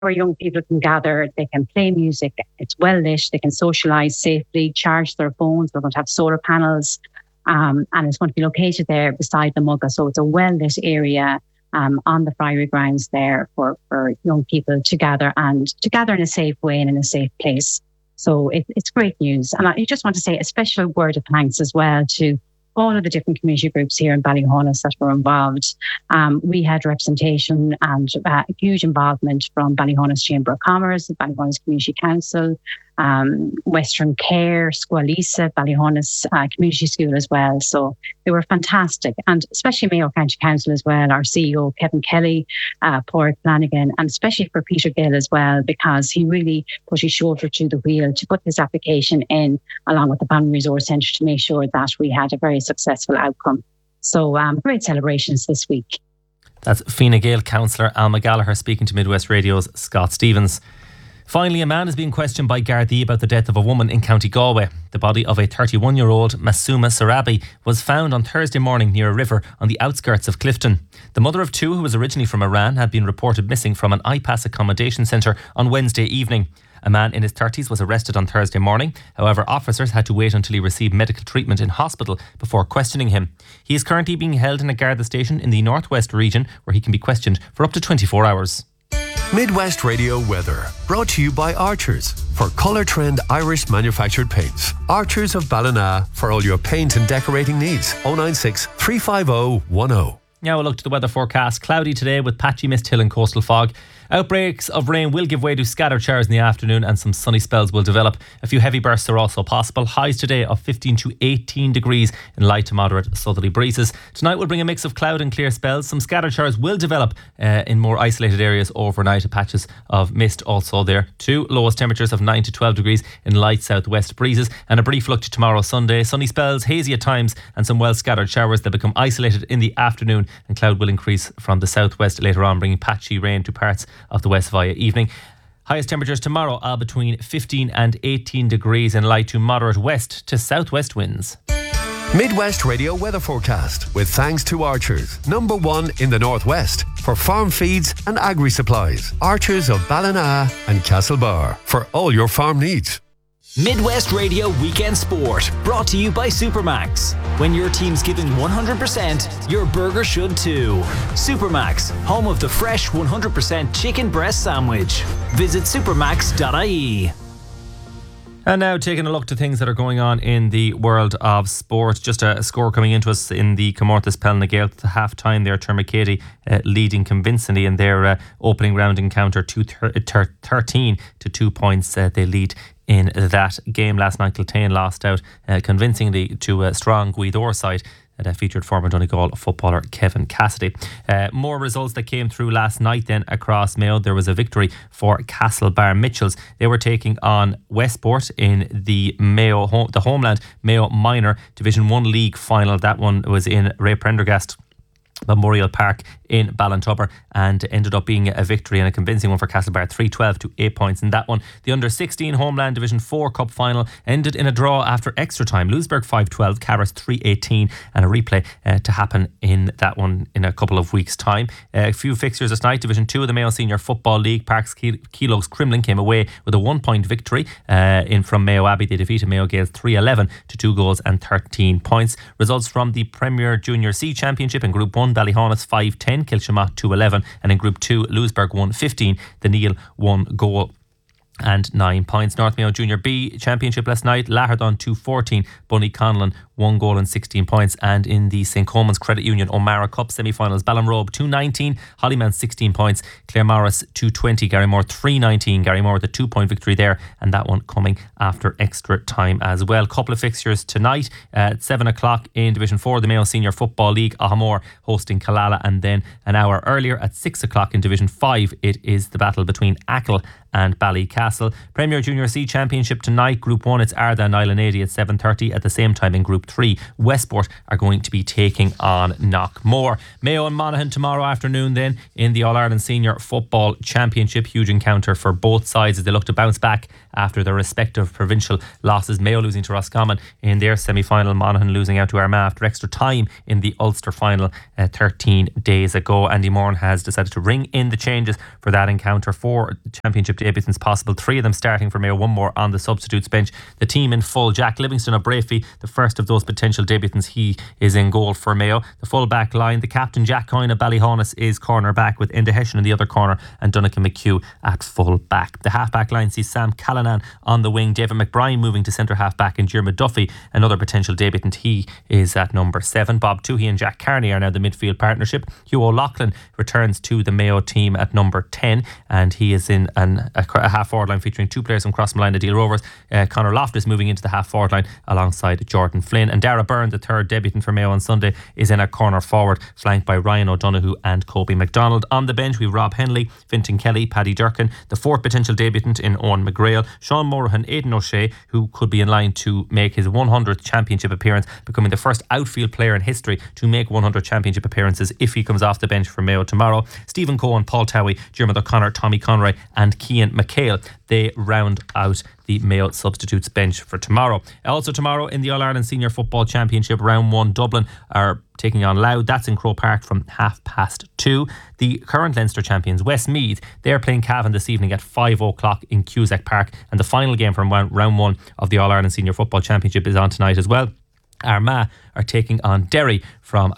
where young people can gather, they can play music, it's well lit, they can socialise safely, charge their phones. We're going to have solar panels, and it's going to be located there beside the Mugga. So it's a well lit area on the Friary grounds there for young people to gather in a safe way and in a safe place. So it's great news. And I just want to say a special word of thanks as well to all of the different community groups here in Ballyhonus that were involved. We had representation and huge involvement from Ballyhonus Chamber of Commerce, Ballyhonus Community Council, Western Care, Squalisa, Ballyhonus Community School as well. So they were fantastic, and especially Mayo County Council as well, our CEO Kevin Kelly, Padraig Flanagan, and especially for Peter Gill as well, because he really put his shoulder to the wheel to put this application in along with the Family Resource Centre to make sure that we had a very successful outcome. So great celebrations this week. That's Fine Gael councillor Alma Gallagher speaking to Midwest Radio's Scott Stevens. Finally, a man is being questioned by Gardaí about the death of a woman in County Galway. The body of a 31-year-old Masuma Sarabi was found on Thursday morning near a river on the outskirts of Clifton. The mother of two, who was originally from Iran, had been reported missing from an IPAS accommodation centre on Wednesday evening. A man in his 30s was arrested on Thursday morning. However, officers had to wait until he received medical treatment in hospital before questioning him. He is currently being held in a Garda station in the Northwest region, where he can be questioned for up to 24 hours. Midwest Radio weather, brought to you by Archers for Colour Trend Irish manufactured paints. Archers of Ballina for all your paint and decorating needs. 096 350 10. Now we'll look to the weather forecast. Cloudy today with patchy mist, hill and coastal fog. Outbreaks of rain will give way to scattered showers in the afternoon and some sunny spells will develop. A few heavy bursts are also possible. Highs today of 15 to 18 degrees in light to moderate southerly breezes. Tonight will bring a mix of cloud and clear spells. Some scattered showers will develop in more isolated areas overnight. Patches of mist also there too. Lowest temperatures of 9 to 12 degrees in light southwest breezes, and a brief look to tomorrow Sunday. Sunny spells, hazy at times, and some well scattered showers that become isolated in the afternoon, and cloud will increase from the southwest later on, bringing patchy rain to parts of the west via evening. Highest temperatures tomorrow are between 15 and 18 degrees in light to moderate west to southwest winds. Midwest Radio weather forecast with thanks to Archers, #1 in the Northwest for farm feeds and agri supplies. Archers of Ballina and Castlebar for all your farm needs. Midwest Radio Weekend Sport, brought to you by Supermax. When your team's giving 100%, your burger should too. Supermax, home of the fresh 100% chicken breast sandwich. Visit supermax.ie. And now taking a look to things that are going on in the world of sport. Just a score coming into us in the Comórtas Pelna Gael at half time there. Termacady leading convincingly in their opening round encounter, 13 to 2 points. They lead in that game. Last night Kiltane lost out convincingly to a strong Guidor side that featured former Donegal footballer Kevin Cassidy. More results that came through last night then across Mayo. There was a victory for Castlebar Mitchells. They were taking on Westport in the the Homeland Mayo Minor Division 1 League final. That one was in Ray Prendergast Memorial Park in Ballintubber, and ended up being a victory and a convincing one for Castlebar, 3-12 to 8 points in that one. The Under-16 Homeland Division 4 Cup final ended in a draw after extra time. Lewisburg 5-12, Carras 3-18, and a replay to happen in that one in a couple of weeks' time. A few fixtures this night. Division 2 of the Mayo Senior Football League, Parks Keelogues Crumlin came away with a 1-point victory in from Mayo Abbey. They defeated Mayo Gaels 3-11 to 2 goals and 13 points. Results from the Premier Junior C Championship in Group 1, Ballyhonus 5-10, Kilshamott 2-11, and in Group 2, Lewisburg 1-15, the Neil 1 goal and 9 points. North Mayo Junior B Championship last night, Lahardon 2-14, Bunny Conlon 1 goal and 16 points. And in the St. Coleman's Credit Union O'Mara Cup semi-finals, Ballinrobe 2-19, Hollyman 16 points, Claremorris 2-20, Garrymore 3-19, Garrymore with a 2-point victory there, and that one coming after extra time as well. Couple of fixtures tonight at 7 o'clock in Division 4, the Mayo Senior Football League, Ahamore hosting Killala, and then an hour earlier at 6 o'clock in Division 5, it is the battle between Achill and Ballycastle. Premier Junior C Championship tonight, Group 1, it's Arda and Island 80 at 7:30. At the same time in Group 3. Westport are going to be taking on Knockmore. Mayo and Monaghan tomorrow afternoon then in the All-Ireland Senior Football Championship. Huge encounter for both sides as they look to bounce back after their respective provincial losses. Mayo losing to Roscommon in their semi-final, Monaghan losing out to Armagh after extra time in the Ulster final 13 days ago. Andy Moran has decided to ring in the changes for that encounter. 4 championship debutants possible, 3 of them starting for Mayo, 1 more on the substitutes bench. The team in full: Jack Livingston of Brafey, the first of those potential debutants. He is in goal for Mayo. The full back line: the captain Jack Coyne of Ballyhonus is corner back, with Enda Hession in the other corner and Donnacha McHugh at full back. The half back line sees Sam Callanan on the wing, David McBride moving to centre half back, and Diarmuid Duffy, another potential debutant. He is at number 7. Bob Toohey and Jack Carney are now the midfield partnership. Hugh O'Loughlin returns to the Mayo team at number 10, and he is in a half forward line featuring 2 players from Crossmolina Deal Rovers. Conor Loftus moving into the half forward line alongside Jordan Flynn, and Dara Byrne, the third debutant for Mayo on Sunday, is in a corner forward flanked by Ryan O'Donoghue and Kobe MacDonald. On the bench we have Rob Henley, Fintan Kelly, Paddy Durkin, the 4th potential debutant in Owen McGrail, Sean Morahan, Aidan O'Shea, who could be in line to make his 100th championship appearance, becoming the first outfield player in history to make 100 championship appearances if he comes off the bench for Mayo tomorrow. Stephen Cohen, Paul Towie, Diarmuid O'Connor, Tommy Conroy and Cian McHale, they round out the Mayo substitutes bench for tomorrow. Also tomorrow in the All-Ireland Senior Football Championship Round 1, Dublin are taking on Louth. That's in Croke Park from 2:30. The current Leinster champions Westmeath, they're playing Cavan this evening at 5 o'clock in Cusack Park, and the final game from round 1 of the All-Ireland Senior Football Championship is on tonight as well. Armagh are taking on Derry from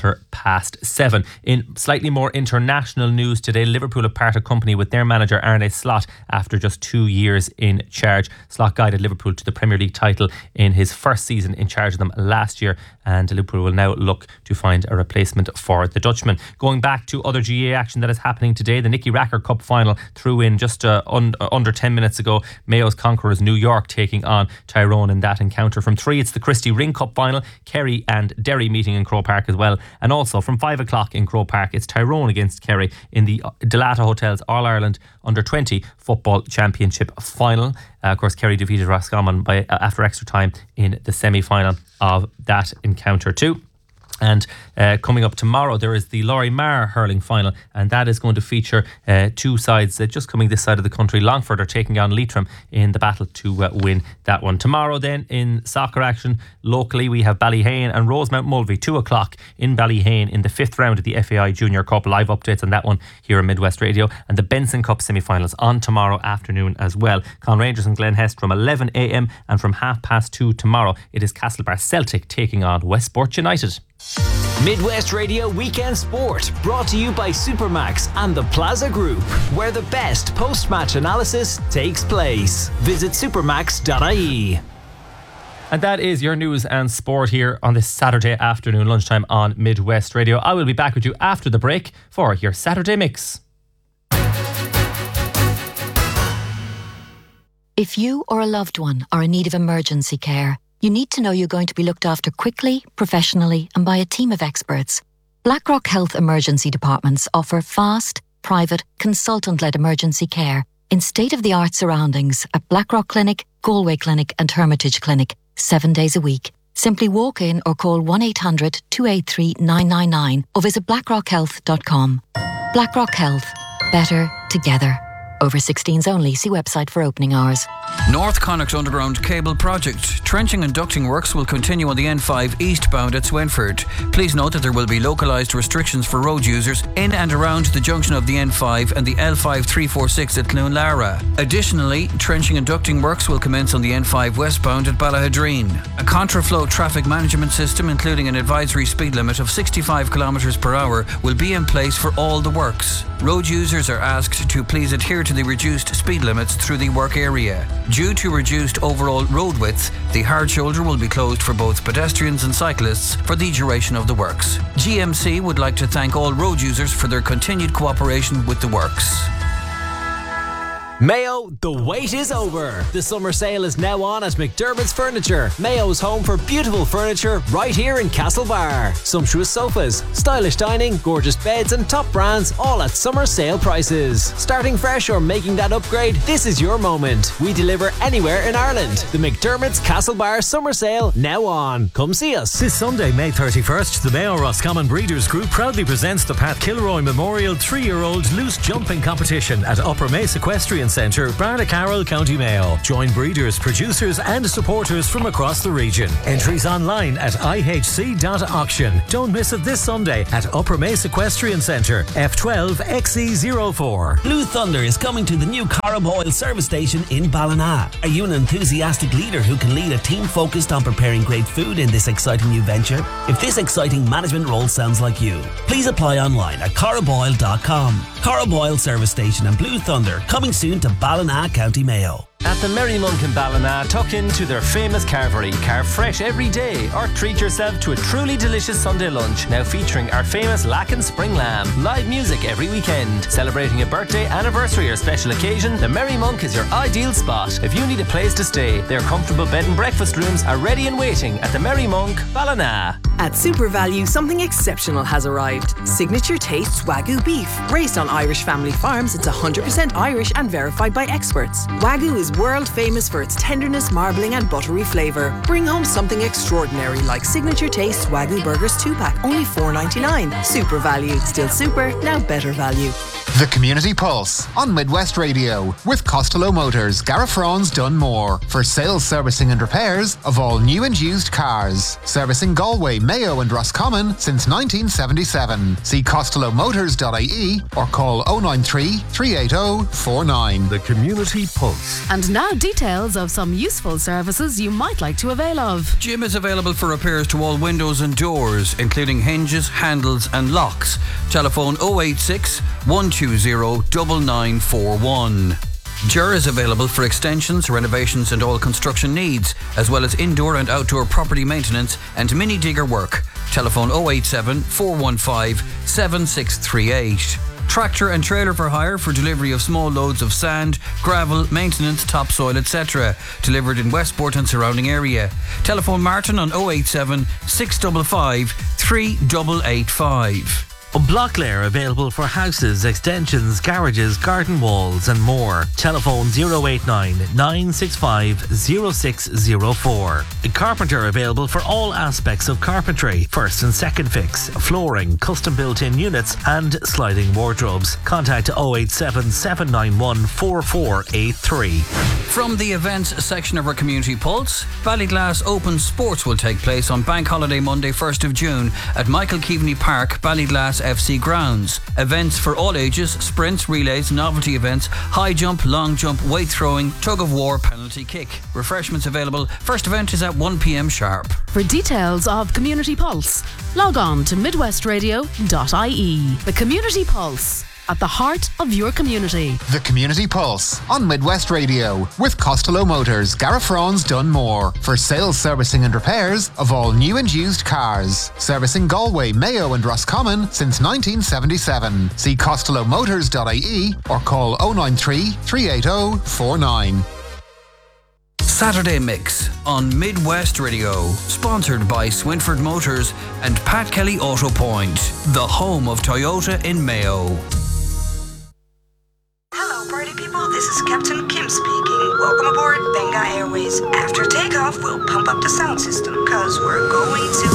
7:15. In slightly more international news today, Liverpool have parted company with their manager Arne Slot after just 2 years in charge. Slot guided Liverpool to the Premier League title in his first season in charge of them last year, and Liverpool will now look to find a replacement for the Dutchman. Going back to other GAA action that is happening today, the Nicky Racker Cup final threw in just under 10 minutes ago. Mayo's conquerors New York taking on Tyrone in that encounter. From 3, it's the Christy Ring Cup final, Kerry and Derry meeting in Croke Park as well. And also from 5 o'clock in Croke Park, it's Tyrone against Kerry in the Delata Hotels All-Ireland Under-20 Football Championship final. Of course, Kerry defeated Roscommon after extra time in the semi-final of that encounter too. And coming up tomorrow, there is the Laurie Marr hurling final, and that is going to feature 2 sides just coming this side of the country. Longford are taking on Leitrim in the battle to win that one. Tomorrow then in soccer action, locally we have Ballyhane and Rosemount Mulvey, 2 o'clock in Ballyhane in the 5th round of the FAI Junior Cup. Live updates on that one here on Midwest Radio. And the Benson Cup semi-finals on tomorrow afternoon as well. Con Rangers and Glen Hest from 11 a.m. and from 2:30 tomorrow it is Castlebar Celtic taking on Westport United. Midwest Radio Weekend Sport, brought to you by Supermax and the Plaza Group, where the best post-match analysis takes place. Visit supermax.ie. And that is your news and sport here on this Saturday afternoon, lunchtime on Midwest Radio. I will be back with you after the break for your Saturday Mix. If you or a loved one are in need of emergency care, you need to know you're going to be looked after quickly, professionally, and by a team of experts. BlackRock Health Emergency Departments offer fast, private, consultant-led emergency care in state-of-the-art surroundings at BlackRock Clinic, Galway Clinic and Hermitage Clinic, 7 days a week. Simply walk in or call 1-800-283-999 or visit blackrockhealth.com. BlackRock Health. Better together. Over 16s only. See website for opening hours. North Connacht Underground Cable Project. Trenching and ducting works will continue on the N5 eastbound at Swinford. Please note that there will be localised restrictions for road users in and around the junction of the N5 and the L5346 at Cloonlara. Additionally, trenching and ducting works will commence on the N5 westbound at Ballahadreen. A contraflow traffic management system, including an advisory speed limit of 65 km per hour, will be in place for all the works. Road users are asked to please adhere to the reduced speed limits through the work area. Due to reduced overall road width, the hard shoulder will be closed for both pedestrians and cyclists for the duration of the works. GMC would like to thank all road users for their continued cooperation with the works. Mayo, the wait is over. The summer sale is now on at McDermott's Furniture. Mayo's home for beautiful furniture right here in Castlebar. Sumptuous sofas, stylish dining, gorgeous beds and top brands all at summer sale prices. Starting fresh or making that upgrade, this is your moment. We deliver anywhere in Ireland. The McDermott's Castlebar summer sale now on. Come see us. This Sunday, May 31st, the Mayo Roscommon Breeders Group proudly presents the Pat Kilroy Memorial 3-year-old loose jumping competition at Upper Mace Equestrian Centre, Barnacarroll, County Mayo. Join breeders, producers and supporters from across the region. Entries online at ihc.auction. Don't miss it this Sunday at Upper Mace Equestrian Centre, F12 XE04. Blue Thunder is coming to the new Corrib Oil service station in Ballina. Are you an enthusiastic leader who can lead a team focused on preparing great food in this exciting new venture? If this exciting management role sounds like you, please apply online at corriboil.com. Corrib Oil service station and Blue Thunder coming soon to Ballina, County Mayo. At the Merry Monk in Ballina, tuck into their famous carvery. Carve fresh every day or treat yourself to a truly delicious Sunday lunch, now featuring our famous Lacken Spring Lamb. Live music every weekend. Celebrating a birthday, anniversary or special occasion, the Merry Monk is your ideal spot. If you need a place to stay, their comfortable bed and breakfast rooms are ready and waiting at the Merry Monk, Ballina. At Super Value, something exceptional has arrived. Signature Taste Wagyu beef. Raised on Irish family farms, it's 100% Irish and verified by experts. Wagyu is world famous for its tenderness, marbling and buttery flavour. Bring home something extraordinary like Signature Taste Wagyu Burgers 2-pack, only $4.99. Super Value. Still super, now better value. The Community Pulse on Midwest Radio with Costello Motors, Garafrons Dunmore for sales, servicing and repairs of all new and used cars. Servicing Galway, Mayo and Roscommon since 1977. See costellomotors.ie or call 093 380 49. The Community Pulse. And now details of some useful services you might like to avail of. Jim is available for repairs to all windows and doors, including hinges, handles and locks. Telephone 086 120 9941. Jur is available for extensions, renovations and all construction needs, as well as indoor and outdoor property maintenance and mini digger work. Telephone 087 415 7638. Tractor and trailer for hire for delivery of small loads of sand, gravel, maintenance, topsoil, etc. Delivered in Westport and surrounding area. Telephone Martin on 087 655 3885. Blocklair available for houses, extensions, garages, garden walls and more. Telephone 089 965 0604. Carpenter available for all aspects of carpentry. First and second fix, flooring, custom built-in units and sliding wardrobes. Contact 087 791 4483. From the events section of our Community Pulse, Ballyglass Open Sports will take place on Bank Holiday Monday 1st of June at Michael Keaveney Park, Ballyglass FC grounds. Events for all ages, sprints, relays, novelty events, high jump, long jump, weight throwing, tug of war, penalty kick. Refreshments available. First event is at 1 p.m. sharp. For details of Community Pulse, log on to midwestradio.ie. The Community Pulse, at the heart of your community. The Community Pulse on Midwest Radio with Costello Motors, Garafrons Dunmore for sales, servicing and repairs of all new and used cars. Servicing Galway, Mayo and Roscommon since 1977. See costellomotors.ie or call 093 380 49. Saturday Mix on Midwest Radio, sponsored by Swinford Motors and Pat Kelly Auto Point, the home of Toyota in Mayo. Hello party people, this is Captain Kim speaking. Welcome aboard Benga Airways. After takeoff, we'll pump up the sound system, cause we're going to